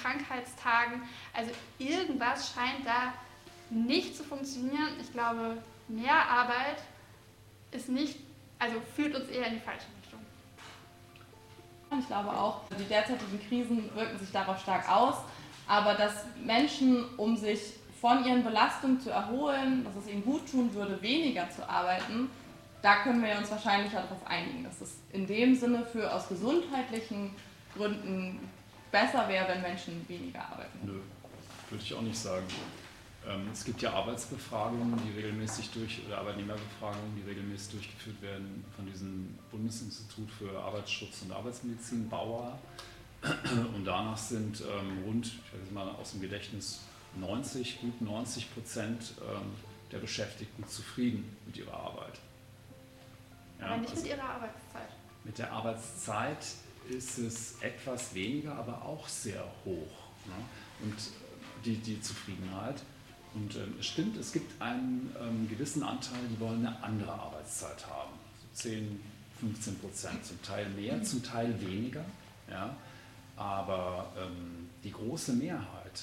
Krankheitstagen. Also irgendwas scheint da nicht zu funktionieren. Ich glaube, mehr Arbeit ist nicht, also führt uns eher in die falsche Richtung. Ich glaube auch, die derzeitigen Krisen wirken sich darauf stark aus, aber dass Menschen, um sich von ihren Belastungen zu erholen, dass es ihnen gut tun würde, weniger zu arbeiten, da können wir uns wahrscheinlich darauf einigen, dass es in dem Sinne für aus gesundheitlichen Gründen besser wäre, wenn Menschen weniger arbeiten. Nö, würde ich auch nicht sagen. Es gibt ja Arbeitsbefragungen, die regelmäßig oder Arbeitnehmerbefragungen, die regelmäßig durchgeführt werden von diesem Bundesinstitut für Arbeitsschutz und Arbeitsmedizin, BAUA. Und danach sind rund, ich weiß mal aus dem Gedächtnis, gut 90% der Beschäftigten zufrieden mit ihrer Arbeit. Ja, aber nicht mit ihrer Arbeitszeit. Mit der Arbeitszeit ist es etwas weniger, aber auch sehr hoch. Ne? Und die Zufriedenheit. Und es stimmt, es gibt einen gewissen Anteil, die wollen eine andere Arbeitszeit haben. So 10-15%, zum Teil mehr, zum Teil weniger. Ja? Aber die große Mehrheit,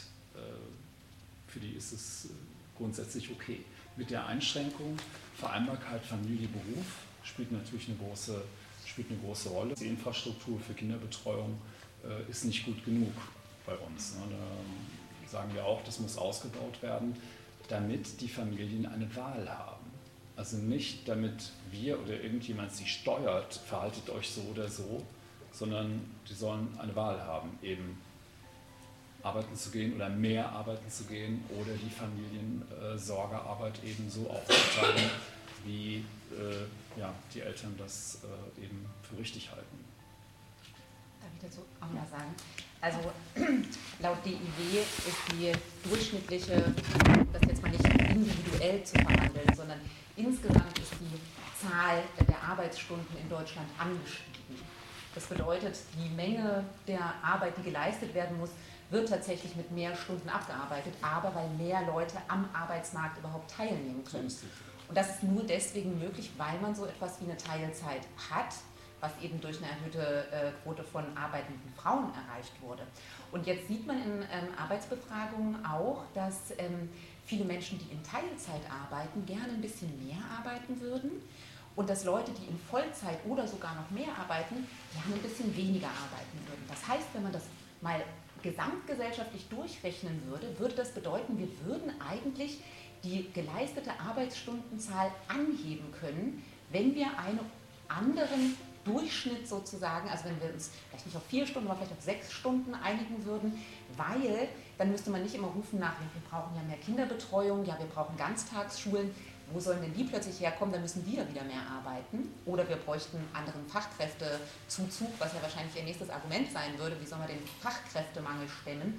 für die ist es grundsätzlich okay. Mit der Einschränkung Vereinbarkeit Familie-Beruf spielt natürlich eine große Rolle. Die Infrastruktur für Kinderbetreuung ist nicht gut genug bei uns. Ne? Da sagen wir auch, das muss ausgebaut werden, damit die Familien eine Wahl haben. Also nicht, damit wir oder irgendjemand sie steuert, verhaltet euch so oder so, sondern die sollen eine Wahl haben, eben arbeiten zu gehen oder mehr arbeiten zu gehen oder die Familiensorgearbeit eben so aufzuteilen, wie die Eltern das eben für richtig halten. Darf ich dazu auch mal sagen? Also laut DIW ist die durchschnittliche, das jetzt mal nicht individuell zu verhandeln, sondern insgesamt ist die Zahl der Arbeitsstunden in Deutschland angestiegen. Das bedeutet, die Menge der Arbeit, die geleistet werden muss, wird tatsächlich mit mehr Stunden abgearbeitet, aber weil mehr Leute am Arbeitsmarkt überhaupt teilnehmen können. Und das ist nur deswegen möglich, weil man so etwas wie eine Teilzeit hat, was eben durch eine erhöhte Quote von arbeitenden Frauen erreicht wurde. Und jetzt sieht man in Arbeitsbefragungen auch, dass viele Menschen, die in Teilzeit arbeiten, gerne ein bisschen mehr arbeiten würden und dass Leute, die in Vollzeit oder sogar noch mehr arbeiten, gerne ein bisschen weniger arbeiten würden. Das heißt, wenn man das mal gesamtgesellschaftlich durchrechnen würde, würde das bedeuten, wir würden eigentlich die geleistete Arbeitsstundenzahl anheben können, wenn wir einen anderen Durchschnitt sozusagen, also wenn wir uns vielleicht nicht auf 4 Stunden, aber vielleicht auf 6 Stunden einigen würden, weil dann müsste man nicht immer rufen nach, wir brauchen ja mehr Kinderbetreuung, ja wir brauchen Ganztagsschulen, wo sollen denn die plötzlich herkommen, dann müssen die ja wieder mehr arbeiten. Oder wir bräuchten anderen Fachkräftezuzug, was ja wahrscheinlich ihr nächstes Argument sein würde, wie soll man den Fachkräftemangel stemmen.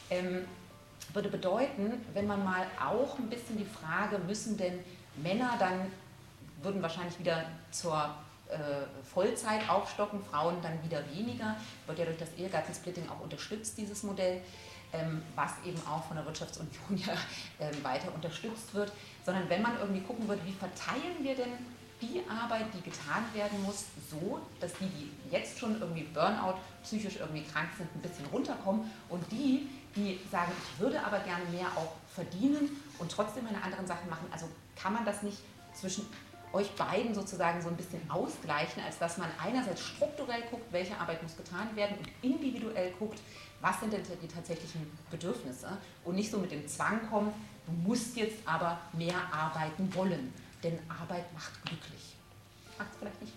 Würde bedeuten, wenn man mal auch ein bisschen die Frage, müssen denn Männer dann, würden wahrscheinlich wieder zur Vollzeit aufstocken, Frauen dann wieder weniger, wird ja durch das Ehegattensplitting auch unterstützt, dieses Modell, was eben auch von der Wirtschaftsunion ja weiter unterstützt wird, sondern wenn man irgendwie gucken würde, wie verteilen wir denn die Arbeit, die getan werden muss, so, dass die jetzt schon irgendwie Burnout, psychisch irgendwie krank sind, ein bisschen runterkommen und die sagen, ich würde aber gerne mehr auch verdienen und trotzdem meine anderen Sachen machen. Also kann man das nicht zwischen euch beiden sozusagen so ein bisschen ausgleichen, als dass man einerseits strukturell guckt, welche Arbeit muss getan werden und individuell guckt, was sind denn die tatsächlichen Bedürfnisse und nicht so mit dem Zwang kommt, du musst jetzt aber mehr arbeiten wollen, denn Arbeit macht glücklich. Macht es vielleicht nicht?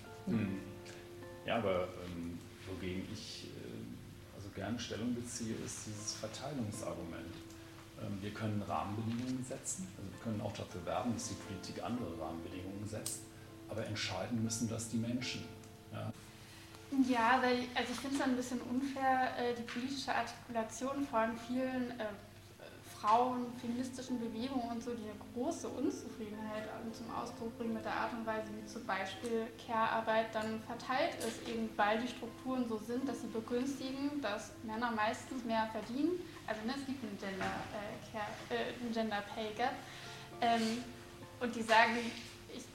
Ja, aber wogegen ich gerne Stellung beziehe, ist dieses Verteilungsargument. Wir können Rahmenbedingungen setzen, also wir können auch dafür werben, dass die Politik andere Rahmenbedingungen setzt, aber entscheiden müssen das die Menschen. Ja, also ich finde es ein bisschen unfair, die politische Artikulation von vielen Frauen, feministischen Bewegungen und so, die eine große Unzufriedenheit zum Ausdruck bringen mit der Art und Weise, wie zum Beispiel Care-Arbeit dann verteilt ist, eben weil die Strukturen so sind, dass sie begünstigen, dass Männer meistens mehr verdienen. Also es gibt einen Gender Pay Gap. Und die sagen,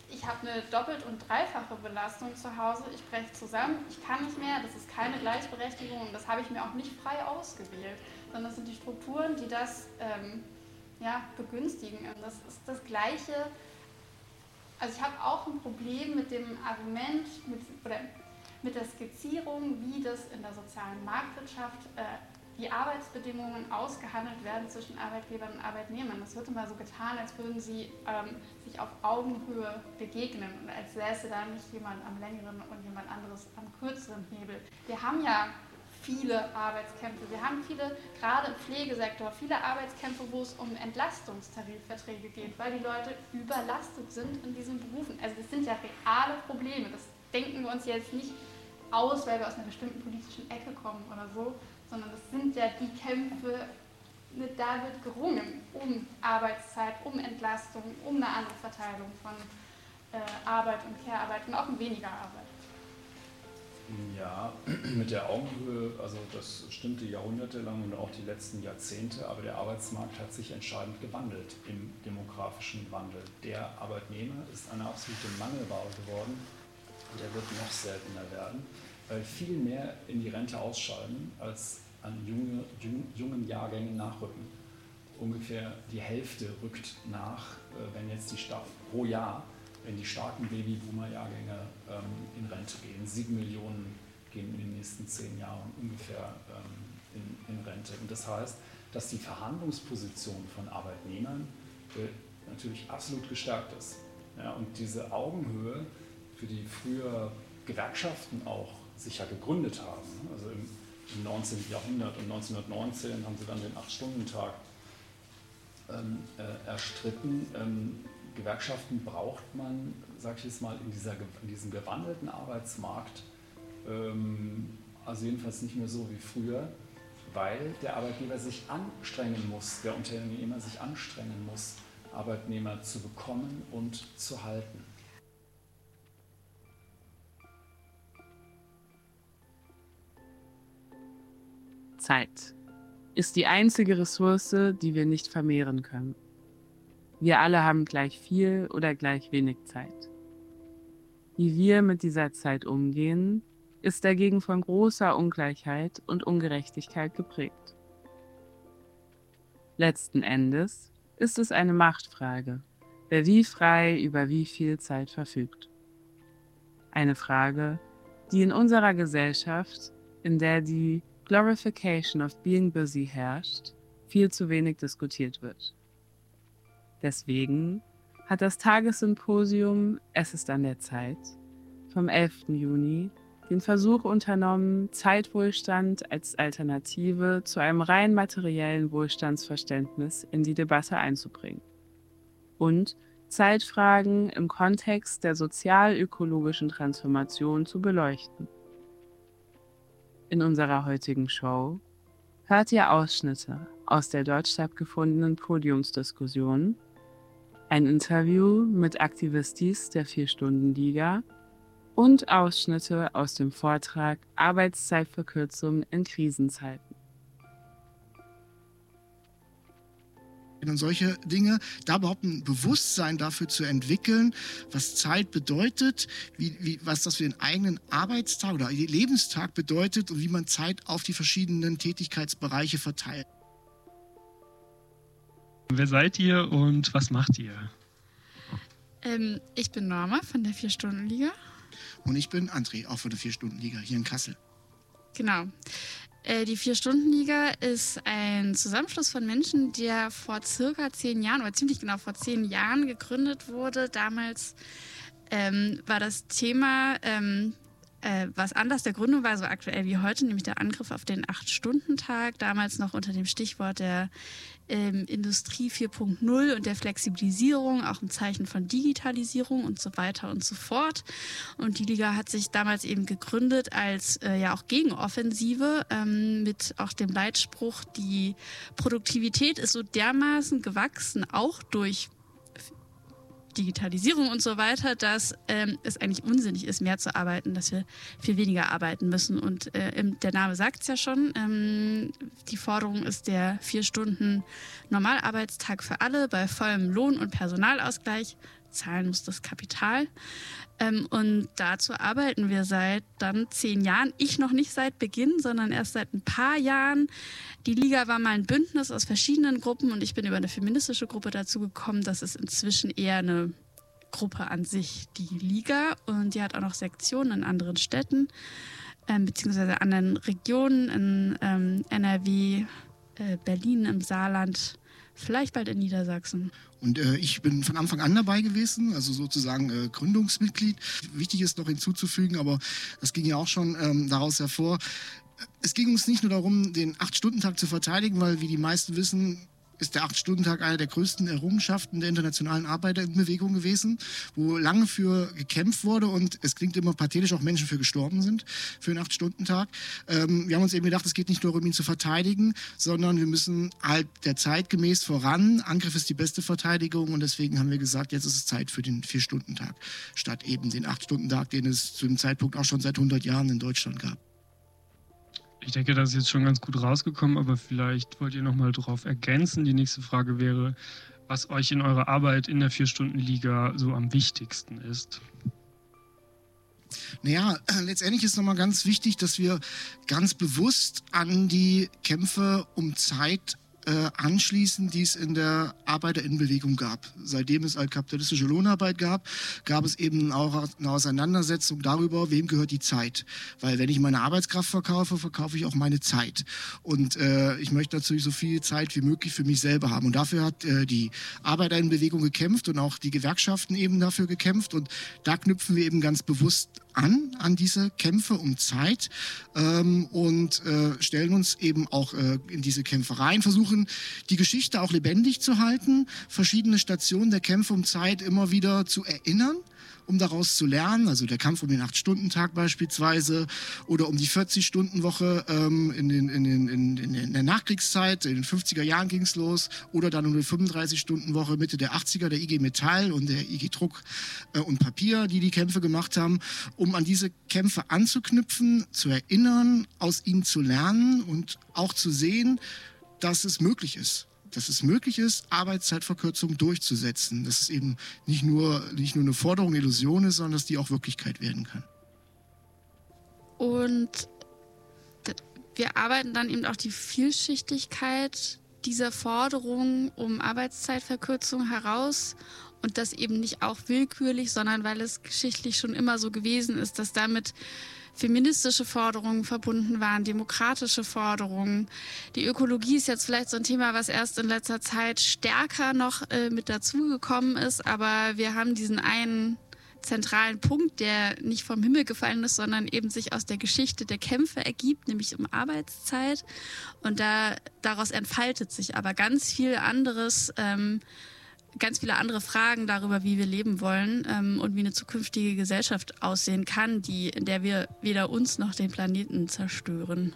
ich habe eine doppelt- und dreifache Belastung zu Hause, ich breche zusammen, ich kann nicht mehr, das ist keine Gleichberechtigung und das habe ich mir auch nicht frei ausgewählt, sondern das sind die Strukturen, die das begünstigen. Und das ist das Gleiche. Also ich habe auch ein Problem mit dem Argument, mit der Skizzierung, wie das in der sozialen Marktwirtschaft die Arbeitsbedingungen ausgehandelt werden zwischen Arbeitgebern und Arbeitnehmern. Das wird immer so getan, als würden sie sich auf Augenhöhe begegnen und als säße da nicht jemand am längeren und jemand anderes am kürzeren Hebel. Wir haben ja viele Arbeitskämpfe. Wir haben gerade im Pflegesektor, viele Arbeitskämpfe, wo es um Entlastungstarifverträge geht, weil die Leute überlastet sind in diesen Berufen. Also das sind ja reale Probleme. Das denken wir uns jetzt nicht aus, weil wir aus einer bestimmten politischen Ecke kommen oder so, sondern das sind ja die Kämpfe, da wird gerungen um Arbeitszeit, um Entlastung, um eine andere Verteilung von Arbeit und Care-Arbeit und auch um weniger Arbeit. Ja, mit der Augenhöhe, also das stimmte jahrhundertelang und auch die letzten Jahrzehnte, aber der Arbeitsmarkt hat sich entscheidend gewandelt im demografischen Wandel. Der Arbeitnehmer ist eine absolute Mangelware geworden und er wird noch seltener werden, weil viel mehr in die Rente ausscheiden, als an jungen Jahrgängen nachrücken. Ungefähr die Hälfte rückt nach, wenn jetzt pro Jahr, wenn die starken Babyboomer-Jahrgänge in Rente gehen. 7 Millionen gehen in den nächsten 10 Jahren ungefähr in Rente. Und das heißt, dass die Verhandlungsposition von Arbeitnehmern natürlich absolut gestärkt ist. Ja, und diese Augenhöhe, für die früher Gewerkschaften auch sich ja gegründet haben, also im 19. Jahrhundert und 1919 haben sie dann den 8-Stunden-Tag erstritten. Gewerkschaften braucht man, sage ich jetzt mal, in diesem gewandelten Arbeitsmarkt, also jedenfalls nicht mehr so wie früher, weil der Arbeitgeber sich anstrengen muss, der Unternehmer sich anstrengen muss, Arbeitnehmer zu bekommen und zu halten. Zeit ist die einzige Ressource, die wir nicht vermehren können. Wir alle haben gleich viel oder gleich wenig Zeit. Wie wir mit dieser Zeit umgehen, ist dagegen von großer Ungleichheit und Ungerechtigkeit geprägt. Letzten Endes ist es eine Machtfrage, wer wie frei über wie viel Zeit verfügt. Eine Frage, die in unserer Gesellschaft, in der die Glorification of being busy herrscht, viel zu wenig diskutiert wird. Deswegen hat das Tagessymposium Es ist an der Zeit vom 11. Juni den Versuch unternommen, Zeitwohlstand als Alternative zu einem rein materiellen Wohlstandsverständnis in die Debatte einzubringen und Zeitfragen im Kontext der sozial-ökologischen Transformation zu beleuchten. In unserer heutigen Show hört ihr Ausschnitte aus der dort stattgefundenen Podiumsdiskussion, ein Interview mit Aktivistis der 4-Stunden-Liga und Ausschnitte aus dem Vortrag Arbeitszeitverkürzung in Krisenzeiten. Und solche Dinge, da überhaupt ein Bewusstsein dafür zu entwickeln, was Zeit bedeutet, was das für den eigenen Arbeitstag oder Lebenstag bedeutet und wie man Zeit auf die verschiedenen Tätigkeitsbereiche verteilt. Wer seid ihr und was macht ihr? Ich bin Norma von der 4-Stunden-Liga. Und ich bin André, auch von der 4-Stunden-Liga hier in Kassel. Genau. Die 4-Stunden-Liga ist ein Zusammenschluss von Menschen, der vor circa 10 Jahren, oder ziemlich genau vor 10 Jahren gegründet wurde. Damals war das Thema, was Anlass der Gründung war, so aktuell wie heute, nämlich der Angriff auf den 8-Stunden-Tag, damals noch unter dem Stichwort der Industrie 4.0 und der Flexibilisierung, auch im Zeichen von Digitalisierung und so weiter und so fort. Und die Liga hat sich damals eben gegründet als ja auch Gegenoffensive mit auch dem Leitspruch, die Produktivität ist so dermaßen gewachsen, auch durch Digitalisierung und so weiter, dass es eigentlich unsinnig ist, mehr zu arbeiten, dass wir viel weniger arbeiten müssen. Und der Name sagt es ja schon, die Forderung ist der 4 Stunden Normalarbeitstag für alle bei vollem Lohn- und Personalausgleich, zahlen muss das Kapital. Und dazu arbeiten wir seit dann 10 Jahren. Ich noch nicht seit Beginn, sondern erst seit ein paar Jahren. Die Liga war mal ein Bündnis aus verschiedenen Gruppen und ich bin über eine feministische Gruppe dazu gekommen. Das ist inzwischen eher eine Gruppe an sich, die Liga. Und die hat auch noch Sektionen in anderen Städten, beziehungsweise anderen Regionen, in NRW, Berlin, im Saarland, vielleicht bald in Niedersachsen. Und ich bin von Anfang an dabei gewesen, also sozusagen Gründungsmitglied. Wichtig ist noch hinzuzufügen, aber das ging ja auch schon daraus hervor. Es ging uns nicht nur darum, den 8-Stunden-Tag zu verteidigen, weil, wie die meisten wissen, ist der 8-Stunden-Tag eine der größten Errungenschaften der internationalen Arbeiterinnenbewegung gewesen, wo lange für gekämpft wurde und es klingt immer pathetisch, auch Menschen für gestorben sind, für den 8-Stunden-Tag. Wir haben uns eben gedacht, es geht nicht nur darum, ihn zu verteidigen, sondern wir müssen halt der Zeit gemäß voran. Angriff ist die beste Verteidigung und deswegen haben wir gesagt, jetzt ist es Zeit für den 4-Stunden-Tag, statt eben den 8-Stunden-Tag, den es zu dem Zeitpunkt auch schon seit 100 Jahren in Deutschland gab. Ich denke, das ist jetzt schon ganz gut rausgekommen, aber vielleicht wollt ihr noch mal darauf ergänzen. Die nächste Frage wäre, was euch in eurer Arbeit in der 4-Stunden-Liga so am wichtigsten ist. Naja, letztendlich ist nochmal ganz wichtig, dass wir ganz bewusst an die Kämpfe um Zeit anschließen, die es in der Arbeiterinnenbewegung gab. Seitdem es kapitalistische Lohnarbeit gab, gab es eben auch eine Auseinandersetzung darüber, wem gehört die Zeit. Weil wenn ich meine Arbeitskraft verkaufe, verkaufe ich auch meine Zeit. Und ich möchte natürlich so viel Zeit wie möglich für mich selber haben. Und dafür hat die Arbeiterinnenbewegung gekämpft und auch die Gewerkschaften eben dafür gekämpft. Und da knüpfen wir eben ganz bewusst an diese Kämpfe um Zeit und stellen uns eben auch in diese Kämpfe rein, versuchen die Geschichte auch lebendig zu halten, verschiedene Stationen der Kämpfe um Zeit immer wieder zu erinnern, um daraus zu lernen, also der Kampf um den 8-Stunden-Tag beispielsweise oder um die 40-Stunden-Woche in der Nachkriegszeit, in den 50er Jahren ging es los, oder dann um die 35-Stunden-Woche Mitte der 80er, der IG Metall und der IG Druck und Papier, die Kämpfe gemacht haben, um an diese Kämpfe anzuknüpfen, zu erinnern, aus ihnen zu lernen und auch zu sehen, dass es möglich ist. Dass es möglich ist, Arbeitszeitverkürzung durchzusetzen. Dass es eben nicht nur eine Forderung, eine Illusion ist, sondern dass die auch Wirklichkeit werden kann. Und wir arbeiten dann eben auch die Vielschichtigkeit dieser Forderung um Arbeitszeitverkürzung heraus. Und das eben nicht auch willkürlich, sondern weil es geschichtlich schon immer so gewesen ist, dass damit feministische Forderungen verbunden waren, demokratische Forderungen. Die Ökologie ist jetzt vielleicht so ein Thema, was erst in letzter Zeit stärker noch mit dazugekommen ist, aber wir haben diesen einen zentralen Punkt, der nicht vom Himmel gefallen ist, sondern eben sich aus der Geschichte der Kämpfe ergibt, nämlich um Arbeitszeit. Und daraus entfaltet sich aber ganz viel anderes, ganz viele andere Fragen darüber, wie wir leben wollen und wie eine zukünftige Gesellschaft aussehen kann, in der wir weder uns noch den Planeten zerstören.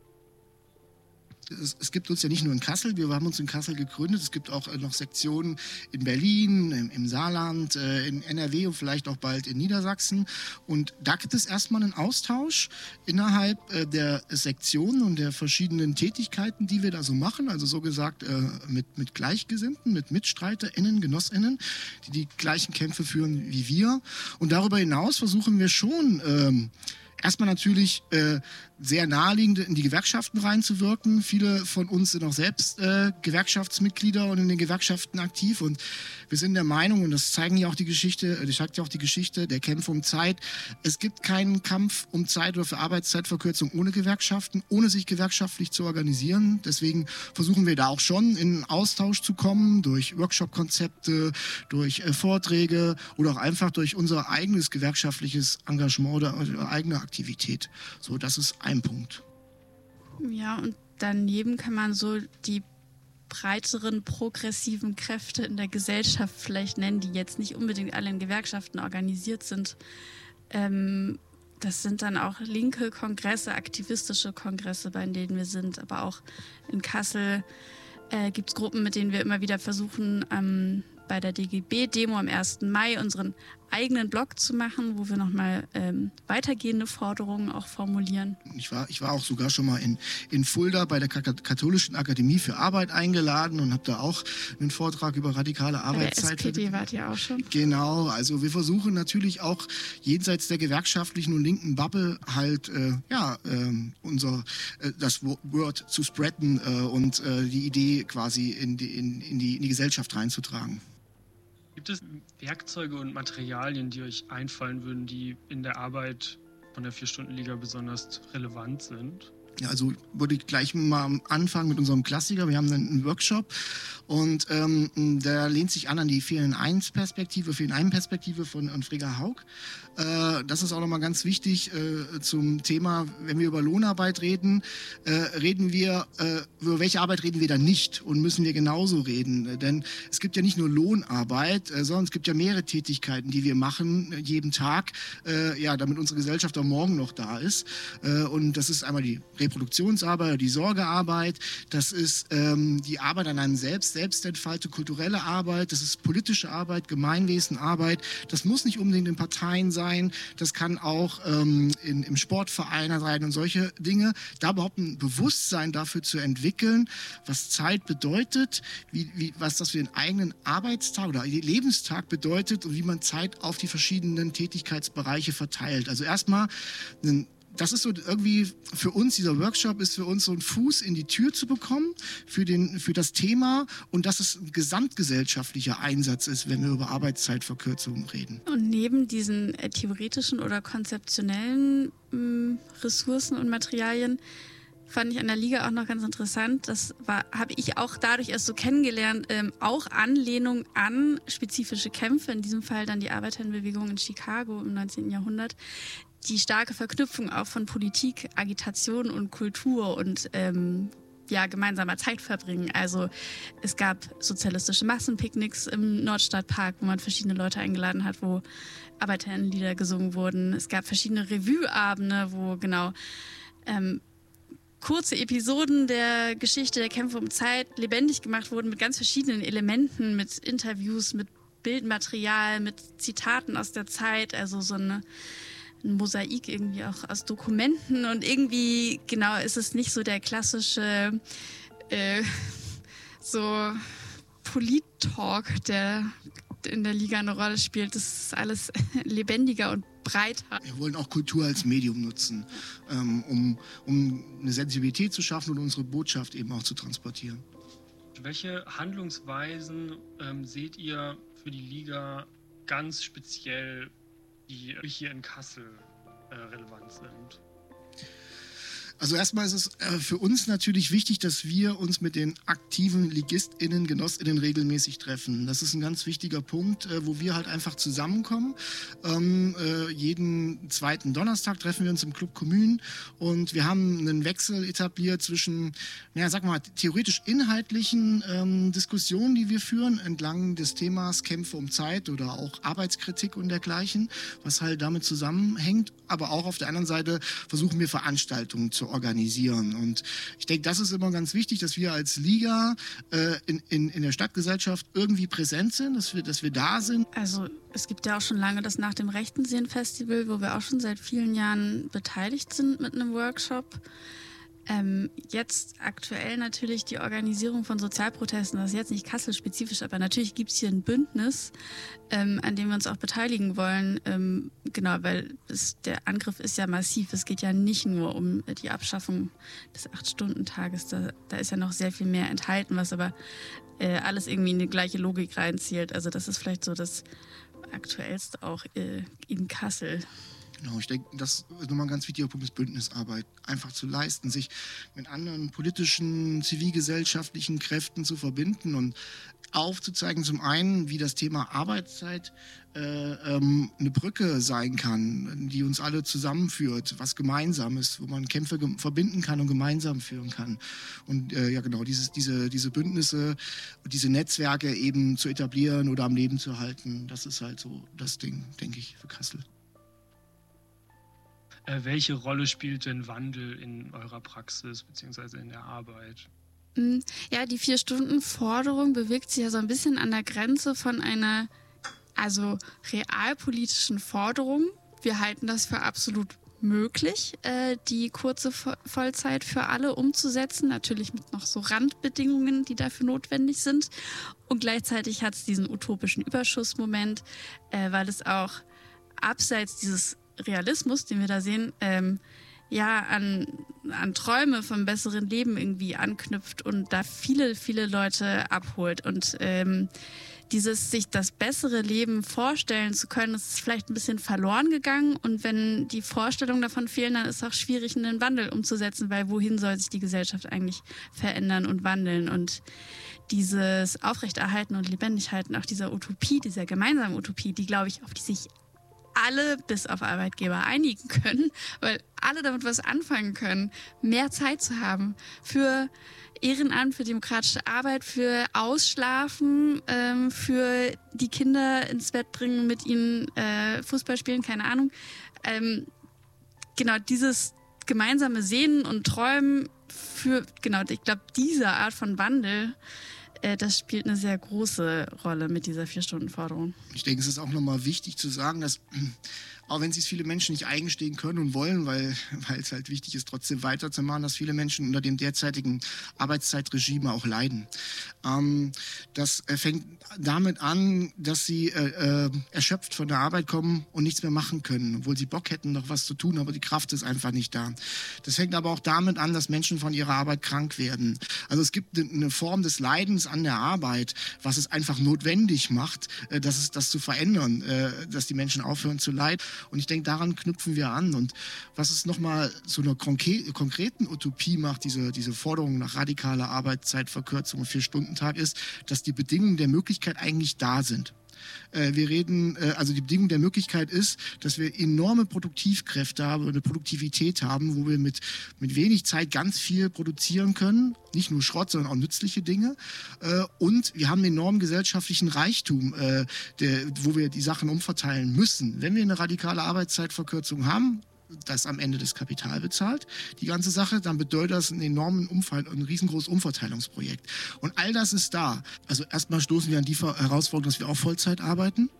Es gibt uns ja nicht nur in Kassel, wir haben uns in Kassel gegründet, es gibt auch noch Sektionen in Berlin, im Saarland, in NRW und vielleicht auch bald in Niedersachsen. Und da gibt es erstmal einen Austausch innerhalb der Sektionen und der verschiedenen Tätigkeiten, die wir da so machen. Also so gesagt mit Gleichgesinnten, mit MitstreiterInnen, GenossInnen, die die gleichen Kämpfe führen wie wir. Und darüber hinaus versuchen wir schon erstmal natürlich sehr naheliegend in die Gewerkschaften reinzuwirken. Viele von uns sind auch selbst Gewerkschaftsmitglieder und in den Gewerkschaften aktiv. Und wir sind der Meinung, und das zeigt ja auch die Geschichte der Kämpfe um Zeit, es gibt keinen Kampf um Zeit oder für Arbeitszeitverkürzung ohne Gewerkschaften, ohne sich gewerkschaftlich zu organisieren. Deswegen versuchen wir da auch schon in Austausch zu kommen, durch Workshop-Konzepte, durch Vorträge oder auch einfach durch unser eigenes gewerkschaftliches Engagement oder eigene Aktivität. So, das ist ein Punkt. Ja, und daneben kann man so die breiteren progressiven Kräfte in der Gesellschaft vielleicht nennen, die jetzt nicht unbedingt alle in Gewerkschaften organisiert sind. Das sind dann auch linke Kongresse, aktivistische Kongresse, bei denen wir sind. Aber auch in Kassel gibt es Gruppen, mit denen wir immer wieder versuchen, bei der DGB-Demo am 1. Mai unseren eigenen Blog zu machen, wo wir nochmal weitergehende Forderungen auch formulieren. Ich war auch sogar schon mal in Fulda bei der Katholischen Akademie für Arbeit eingeladen und habe da auch einen Vortrag über radikale Arbeitszeit. Bei der SPD wart ihr auch schon. Genau, also wir versuchen natürlich auch jenseits der gewerkschaftlichen und linken Bubble halt das Word zu spreaden und die Idee quasi in die Gesellschaft reinzutragen. Gibt es Werkzeuge und Materialien, die euch einfallen würden, die in der Arbeit von der 4-Stunden-Liga besonders relevant sind? Ja, also würde ich gleich mal anfangen mit unserem Klassiker. Wir haben einen Workshop und der lehnt sich an die 4-in-1-Perspektive von Frigga Haug. Das ist auch nochmal ganz wichtig zum Thema, wenn wir über Lohnarbeit reden, über welche Arbeit reden wir dann nicht und müssen wir genauso reden. Denn es gibt ja nicht nur Lohnarbeit, sondern es gibt ja mehrere Tätigkeiten, die wir machen jeden Tag, damit unsere Gesellschaft am Morgen noch da ist. Und das ist einmal die Reproduktionsarbeit, die Sorgearbeit, das ist die Arbeit an einem Selbstentfaltung, kulturelle Arbeit, das ist politische Arbeit, Gemeinwesenarbeit. Das muss nicht unbedingt in Parteien sein, das kann auch im Sportverein sein und solche Dinge. Da überhaupt ein Bewusstsein dafür zu entwickeln, was Zeit bedeutet, was das für den eigenen Arbeitstag oder Lebenstag bedeutet und wie man Zeit auf die verschiedenen Tätigkeitsbereiche verteilt. Also erstmal das ist so irgendwie für uns, dieser Workshop ist für uns so ein Fuß in die Tür zu bekommen für das Thema und dass es ein gesamtgesellschaftlicher Einsatz ist, wenn wir über Arbeitszeitverkürzung reden. Und neben diesen theoretischen oder konzeptionellen Ressourcen und Materialien fand ich an der Liga auch noch ganz interessant, habe ich auch dadurch erst so kennengelernt, auch Anlehnung an spezifische Kämpfe, in diesem Fall dann die Arbeiterinnenbewegung in Chicago im 19. Jahrhundert, die starke Verknüpfung auch von Politik, Agitation und Kultur und gemeinsamer Zeit verbringen. Also es gab sozialistische Massenpicknicks im Nordstadtpark, wo man verschiedene Leute eingeladen hat, wo Arbeiterinnenlieder gesungen wurden. Es gab verschiedene Revue-Abende, wo kurze Episoden der Geschichte der Kämpfe um Zeit lebendig gemacht wurden mit ganz verschiedenen Elementen, mit Interviews, mit Bildmaterial, mit Zitaten aus der Zeit, also so ein Mosaik irgendwie auch aus Dokumenten und irgendwie, ist es nicht so der klassische so Polit-Talk, der in der Liga eine Rolle spielt. Das ist alles lebendiger und breiter. Wir wollen auch Kultur als Medium nutzen, um eine Sensibilität zu schaffen und unsere Botschaft eben auch zu transportieren. Welche Handlungsweisen seht ihr für die Liga ganz speziell, die hier in Kassel relevant sind? Also erstmal ist es für uns natürlich wichtig, dass wir uns mit den aktiven LigistInnen, GenossInnen regelmäßig treffen. Das ist ein ganz wichtiger Punkt, wo wir halt einfach zusammenkommen. Jeden zweiten Donnerstag treffen wir uns im Club Kommune und wir haben einen Wechsel etabliert zwischen, theoretisch inhaltlichen Diskussionen, die wir führen, entlang des Themas Kämpfe um Zeit oder auch Arbeitskritik und dergleichen, was halt damit zusammenhängt. Aber auch auf der anderen Seite versuchen wir Veranstaltungen zu organisieren. Und ich denke, das ist immer ganz wichtig, dass wir als Liga in der Stadtgesellschaft irgendwie präsent sind, dass wir da sind. Also es gibt ja auch schon lange das Nach dem Rechten sehen Festival, wo wir auch schon seit vielen Jahren beteiligt sind mit einem Workshop. Jetzt aktuell natürlich die Organisierung von Sozialprotesten, das ist jetzt nicht Kassel-spezifisch, aber natürlich gibt es hier ein Bündnis, an dem wir uns auch beteiligen wollen. Weil der Angriff ist ja massiv. Es geht ja nicht nur um die Abschaffung des 8-Stunden-Tages, da ist ja noch sehr viel mehr enthalten, was aber alles irgendwie in die gleiche Logik reinzielt. Also das ist vielleicht so das Aktuellste auch in Kassel. Genau, ich denke, das ist nochmal ein ganz wichtiger Punkt, ist Bündnisarbeit. Einfach zu leisten, sich mit anderen politischen, zivilgesellschaftlichen Kräften zu verbinden und aufzuzeigen, zum einen, wie das Thema Arbeitszeit eine Brücke sein kann, die uns alle zusammenführt, was gemeinsam ist, wo man Kämpfe verbinden kann und gemeinsam führen kann. Und diese Bündnisse, diese Netzwerke eben zu etablieren oder am Leben zu halten, das ist halt so das Ding, denke ich, für Kassel. Welche Rolle spielt denn Wandel in eurer Praxis bzw. in der Arbeit? Ja, die 4-Stunden-Forderung bewegt sich ja so ein bisschen an der Grenze von einer also realpolitischen Forderungen. Wir halten das für absolut möglich, die kurze Vollzeit für alle umzusetzen, natürlich mit noch so Randbedingungen, die dafür notwendig sind. Und gleichzeitig hat es diesen utopischen Überschussmoment, weil es auch abseits dieses Realismus, den wir da sehen, an Träume vom besseren Leben irgendwie anknüpft und da viele, viele Leute abholt. Und sich das bessere Leben vorstellen zu können, ist vielleicht ein bisschen verloren gegangen. Und wenn die Vorstellungen davon fehlen, dann ist es auch schwierig, einen Wandel umzusetzen, weil wohin soll sich die Gesellschaft eigentlich verändern und wandeln? Und dieses Aufrechterhalten und Lebendighalten auch dieser Utopie, dieser gemeinsamen Utopie, die, glaube ich, auf die sich alle bis auf Arbeitgeber einigen können, weil alle damit was anfangen können, mehr Zeit zu haben für Ehrenamt, für demokratische Arbeit, für Ausschlafen, für die Kinder ins Bett bringen, mit ihnen Fußball spielen, keine Ahnung. Genau, dieses gemeinsame Sehnen und Träumen ich glaube, diese Art von Wandel, das spielt eine sehr große Rolle mit dieser 4-Stunden-Forderung. Ich denke, es ist auch nochmal wichtig zu sagen, dass, auch wenn sich viele Menschen nicht eingestehen können und wollen, weil es halt wichtig ist, trotzdem weiterzumachen, dass viele Menschen unter dem derzeitigen Arbeitszeitregime auch leiden. Das fängt damit an, dass sie erschöpft von der Arbeit kommen und nichts mehr machen können, obwohl sie Bock hätten, noch was zu tun, aber die Kraft ist einfach nicht da. Das fängt aber auch damit an, dass Menschen von ihrer Arbeit krank werden. Also es gibt eine Form des Leidens an der Arbeit, was es einfach notwendig macht, das zu verändern, dass die Menschen aufhören zu leiden. Und ich denke, daran knüpfen wir an. Und was es nochmal zu einer konkreten Utopie macht, diese Forderung nach radikaler Arbeitszeitverkürzung und 4-Stunden-Tag, ist, dass die Bedingungen der Möglichkeit eigentlich da sind. Die Bedingung der Möglichkeit ist, dass wir enorme Produktivkräfte haben, eine Produktivität haben, wo wir mit wenig Zeit ganz viel produzieren können. Nicht nur Schrott, sondern auch nützliche Dinge. Und wir haben einen enormen gesellschaftlichen Reichtum, wo wir die Sachen umverteilen müssen. Wenn wir eine radikale Arbeitszeitverkürzung haben, das am Ende das Kapital bezahlt, die ganze Sache, dann bedeutet das ein riesengroßes Umverteilungsprojekt. Und all das ist da. Also erstmal stoßen wir an die Herausforderung, dass wir auch Vollzeit arbeiten.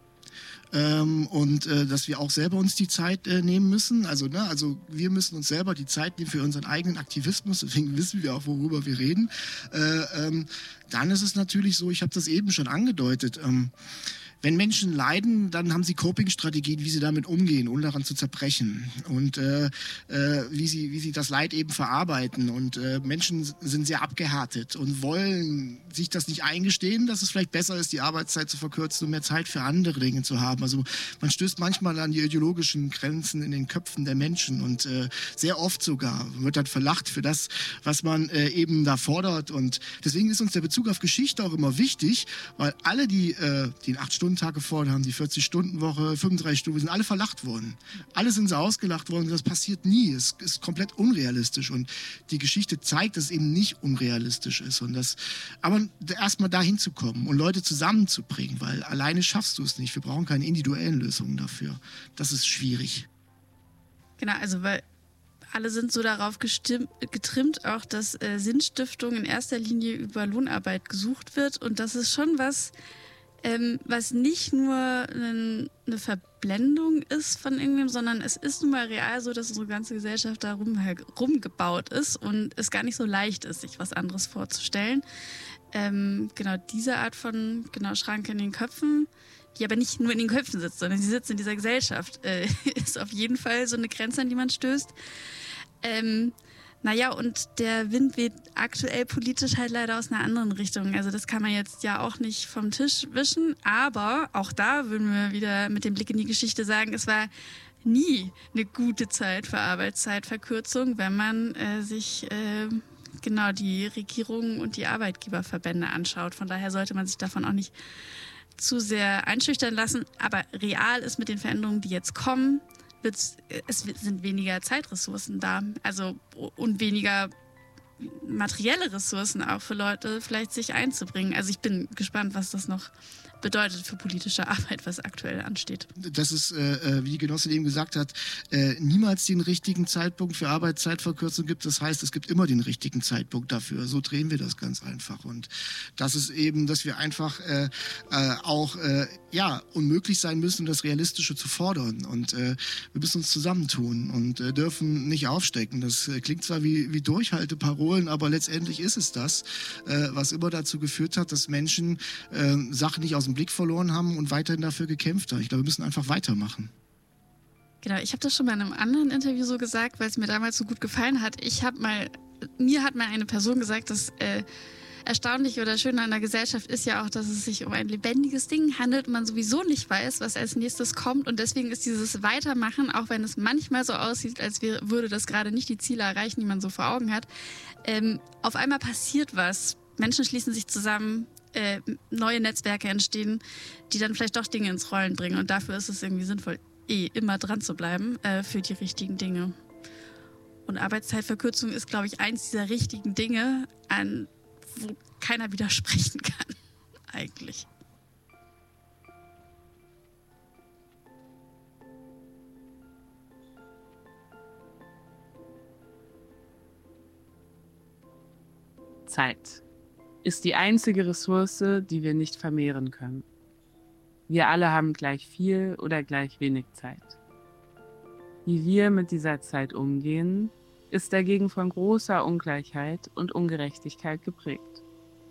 Dass wir auch selber uns die Zeit nehmen müssen. Also wir müssen uns selber die Zeit nehmen für unseren eigenen Aktivismus, deswegen wissen wir auch, worüber wir reden. Dann ist es natürlich so, ich habe das eben schon angedeutet, wenn Menschen leiden, dann haben sie Coping-Strategien, wie sie damit umgehen, ohne daran zu zerbrechen und wie sie das Leid eben verarbeiten. Und Menschen sind sehr abgehärtet und wollen sich das nicht eingestehen, dass es vielleicht besser ist, die Arbeitszeit zu verkürzen und mehr Zeit für andere Dinge zu haben. Also man stößt manchmal an die ideologischen Grenzen in den Köpfen der Menschen und sehr oft sogar wird dann verlacht für das, was man eben da fordert. Und deswegen ist uns der Bezug auf Geschichte auch immer wichtig, weil alle, die den 8-Stunden-Tag gefordert haben, die 40-Stunden-Woche, 35 Stunden, sind alle verlacht worden. Alle sind so ausgelacht worden. Das passiert nie. Es ist komplett unrealistisch. Und die Geschichte zeigt, dass es eben nicht unrealistisch ist. Aber erstmal dahin zu kommen und Leute zusammenzubringen, weil alleine schaffst du es nicht. Wir brauchen keine individuellen Lösungen dafür. Das ist schwierig. Genau, also weil alle sind so darauf getrimmt, auch dass Sinnstiftung in erster Linie über Lohnarbeit gesucht wird. Und das ist schon was nicht nur eine Verblendung ist von irgendwem, sondern es ist nun mal real so, dass unsere ganze Gesellschaft da rumgebaut ist und es gar nicht so leicht ist, sich was anderes vorzustellen. Diese Art von Schranke in den Köpfen, die aber nicht nur in den Köpfen sitzt, sondern sie sitzt in dieser Gesellschaft, ist auf jeden Fall so eine Grenze, an die man stößt. Und der Wind weht aktuell politisch halt leider aus einer anderen Richtung. Also das kann man jetzt ja auch nicht vom Tisch wischen. Aber auch da würden wir wieder mit dem Blick in die Geschichte sagen, es war nie eine gute Zeit für Arbeitszeitverkürzung, wenn man sich die Regierungen und die Arbeitgeberverbände anschaut. Von daher sollte man sich davon auch nicht zu sehr einschüchtern lassen. Aber real ist mit den Veränderungen, die jetzt kommen, sind weniger Zeitressourcen da, und weniger materielle Ressourcen auch für Leute vielleicht sich einzubringen. Also ich bin gespannt, was das noch bedeutet für politische Arbeit, was aktuell ansteht. Das ist, wie die Genossin eben gesagt hat, niemals den richtigen Zeitpunkt für Arbeitszeitverkürzung gibt. Das heißt, es gibt immer den richtigen Zeitpunkt dafür. So drehen wir das ganz einfach. Und das ist eben, dass wir einfach auch unmöglich sein müssen, das Realistische zu fordern. Und wir müssen uns zusammentun und dürfen nicht aufstecken. Das klingt zwar wie Durchhalteparolen, aber letztendlich ist es das, was immer dazu geführt hat, dass Menschen Sachen nicht aus dem Blick verloren haben und weiterhin dafür gekämpft haben. Ich glaube, wir müssen einfach weitermachen. Genau, ich habe das schon bei einem anderen Interview so gesagt, weil es mir damals so gut gefallen hat. Mir hat mal eine Person gesagt, dass Erstaunliche oder Schöne an der Gesellschaft ist ja auch, dass es sich um ein lebendiges Ding handelt und man sowieso nicht weiß, was als nächstes kommt. Und deswegen ist dieses Weitermachen, auch wenn es manchmal so aussieht, als würde das gerade nicht die Ziele erreichen, die man so vor Augen hat, auf einmal passiert was. Menschen schließen sich zusammen, neue Netzwerke entstehen, die dann vielleicht doch Dinge ins Rollen bringen. Und dafür ist es irgendwie sinnvoll, immer dran zu bleiben für die richtigen Dinge. Und Arbeitszeitverkürzung ist, glaube ich, eins dieser richtigen Dinge, wo keiner widersprechen kann, eigentlich. Zeit ist die einzige Ressource, die wir nicht vermehren können. Wir alle haben gleich viel oder gleich wenig Zeit. Wie wir mit dieser Zeit umgehen, ist dagegen von großer Ungleichheit und Ungerechtigkeit geprägt.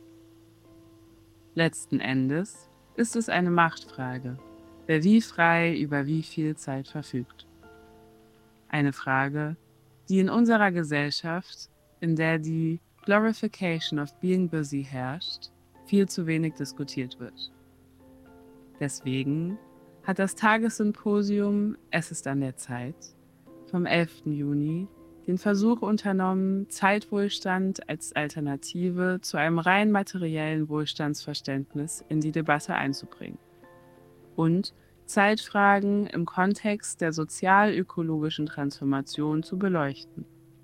Letzten Endes ist es eine Machtfrage, wer wie frei über wie viel Zeit verfügt. Eine Frage, die in unserer Gesellschaft, in der die Glorification of being busy herrscht, viel zu wenig diskutiert wird. Deswegen hat das Tagessymposium Es ist an der Zeit vom 11. Juni den Versuch unternommen, Zeitwohlstand als Alternative zu einem rein materiellen Wohlstandsverständnis in die Debatte einzubringen und Zeitfragen im Kontext der sozial-ökologischen Transformation zu beleuchten.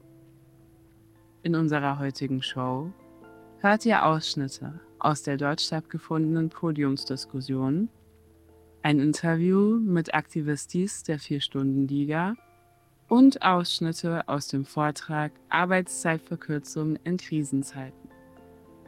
In unserer heutigen Show hört ihr Ausschnitte aus der dort stattgefundenen Podiumsdiskussion, ein Interview mit Aktivistis der 4-Stunden-Liga und Ausschnitte aus dem Vortrag Arbeitszeitverkürzung in Krisenzeiten.